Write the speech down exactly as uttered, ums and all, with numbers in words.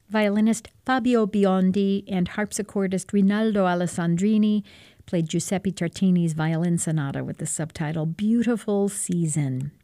Violinist Fabio Biondi and harpsichordist Rinaldo Alessandrini played Giuseppe Tartini's violin sonata with the subtitle Beautiful Season.